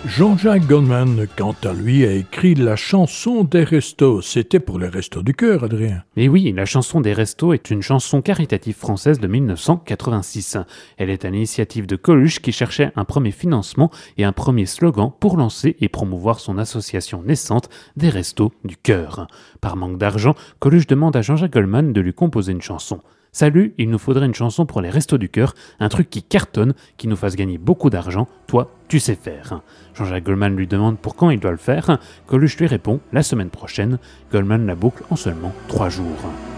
Jean-Jacques Goldman, quant à lui, a écrit la chanson des restos. C'était pour les Restos du Cœur, Adrien. Et oui, la chanson des restos est une chanson caritative française de 1986. Elle est à l'initiative de Coluche qui cherchait un premier financement et un premier slogan pour lancer et promouvoir son association naissante des Restos du Cœur. Par manque d'argent, Coluche demande à Jean-Jacques Goldman de lui composer une chanson. Salut, il nous faudrait une chanson pour les Restos du Cœur, un truc qui cartonne, qui nous fasse gagner beaucoup d'argent. Toi, tu sais faire. Jean-Jacques Goldman lui demande pour quand il doit le faire. Coluche lui répond la semaine prochaine. Goldman la boucle en seulement 3 jours.